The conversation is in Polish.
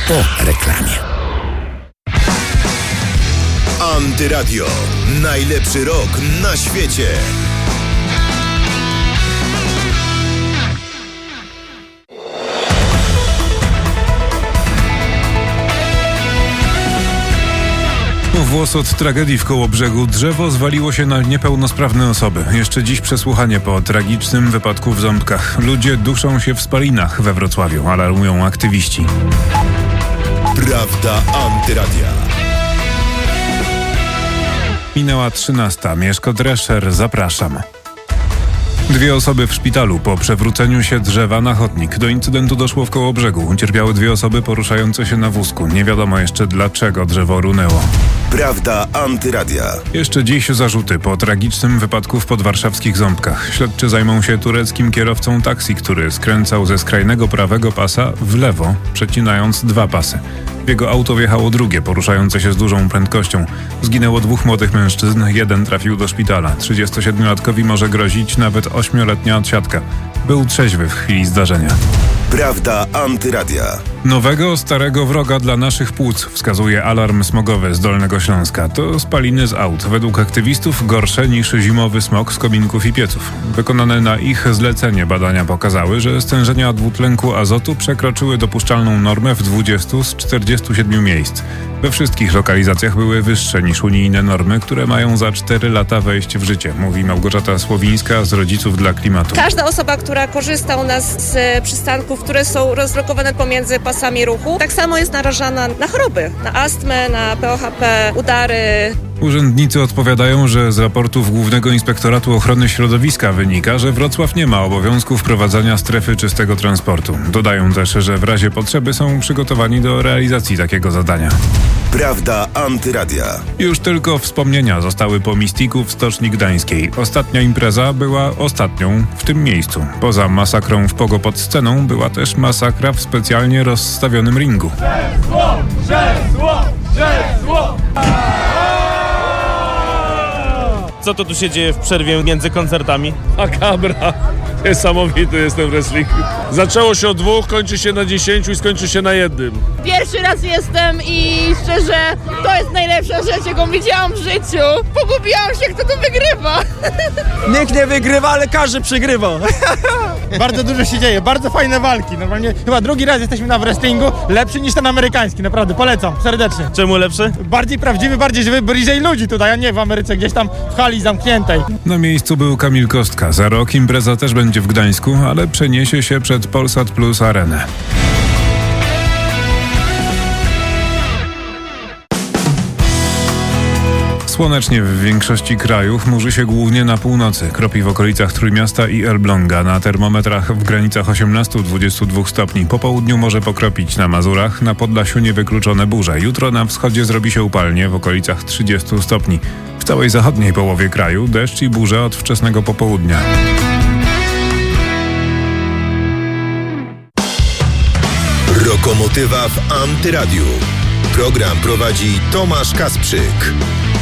po reklamie. Antyradio. Najlepszy rok na świecie. Włos od tragedii w Kołobrzegu. Drzewo zwaliło się na niepełnosprawne osoby. Jeszcze dziś przesłuchanie po tragicznym wypadku w Ząbkach. Ludzie duszą się w spalinach we Wrocławiu, alarmują aktywiści. Prawda Antyradia. Minęła 13. Mieszko Drescher, zapraszam. 2 osoby w szpitalu po przewróceniu się drzewa na chodnik. Do incydentu doszło w Kołobrzegu. Ucierpiały 2 osoby poruszające się na wózku. Nie wiadomo jeszcze, dlaczego drzewo runęło. Prawda Antyradia. Jeszcze dziś zarzuty po tragicznym wypadku w podwarszawskich Ząbkach. Śledczy zajmą się tureckim kierowcą taksi, który skręcał ze skrajnego prawego pasa w lewo, przecinając 2 pasy. W jego auto wjechało drugie, poruszające się z dużą prędkością. Zginęło 2 młodych mężczyzn, 1 trafił do szpitala. 37-latkowi może grozić nawet 8-letnia odsiadka. Był trzeźwy w chwili zdarzenia. Prawda Antyradia. Nowego, starego wroga dla naszych płuc, wskazuje alarm smogowy z Dolnego Śląska. To spaliny z aut. Według aktywistów gorsze niż zimowy smog z kominków i pieców. Wykonane na ich zlecenie badania pokazały, że stężenia dwutlenku azotu przekroczyły dopuszczalną normę w 20 z 47 miejsc. We wszystkich lokalizacjach były wyższe niż unijne normy, które mają za 4 lata wejść w życie, mówi Małgorzata Słowińska z Rodziców dla Klimatu. Każda osoba, która korzysta u nas z przystanków, które są rozlokowane pomiędzy pasami ruchu, tak samo jest narażana na choroby, na astmę, na POHP, udary. Urzędnicy odpowiadają, że z raportów Głównego Inspektoratu Ochrony Środowiska wynika, że Wrocław nie ma obowiązku wprowadzania strefy czystego transportu. Dodają też, że w razie potrzeby są przygotowani do realizacji takiego zadania. Prawda Antyradia. Już tylko wspomnienia zostały po Mistiku w Stoczni Gdańskiej. Ostatnia impreza była ostatnią w tym miejscu. Poza masakrą w Pogo pod sceną była też masakra w specjalnie rozstawionym ringu. Krzesło! Co to tu się dzieje w przerwie między koncertami? Makabra. Niesamowity jest ten wrestling. Zaczęło się od 2, kończy się na 10 i skończy się na 1. Pierwszy raz jestem i szczerze, to jest najlepsza rzecz, jaką widziałam w życiu. Pogubiłam się, kto tu wygrywa. Nikt nie wygrywa, ale każdy przegrywa. Bardzo dużo się dzieje, bardzo fajne walki. Normalnie chyba drugi raz jesteśmy na wrestlingu, lepszy niż ten amerykański, naprawdę, polecam, serdecznie. Czemu lepszy? Bardziej prawdziwy, bardziej żywy, bliżej ludzi tutaj, a nie w Ameryce, gdzieś tam w hali zamkniętej. Na miejscu był Kamil Kostka. Za rok impreza też będzie w Gdańsku, ale przeniesie się przed Polsat Plus Arenę. Słonecznie w większości kraju, chmurzy się głównie na północy. Kropi w okolicach Trójmiasta i Elbląga. Na termometrach w granicach 18-22 stopni. Po południu może pokropić na Mazurach, na Podlasiu niewykluczone burze. Jutro na wschodzie zrobi się upalnie w okolicach 30 stopni. W całej zachodniej połowie kraju deszcz i burze od wczesnego popołudnia. Lokomotywa w Antyradiu. Program prowadzi Tomasz Kasprzyk.